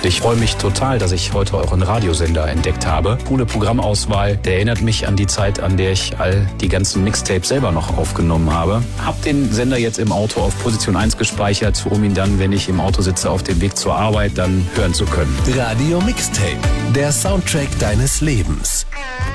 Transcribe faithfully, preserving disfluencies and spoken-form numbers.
Ich freue mich total, dass ich heute euren Radiosender entdeckt habe. Coole Programmauswahl, der erinnert mich an die Zeit, an der ich all die ganzen Mixtapes selber noch aufgenommen habe. Hab den Sender jetzt im Auto auf Position eins gespeichert, um ihn dann, wenn ich im Auto sitze, auf dem Weg zur Arbeit, dann hören zu können. Radio Mixtape, der Soundtrack deines Lebens.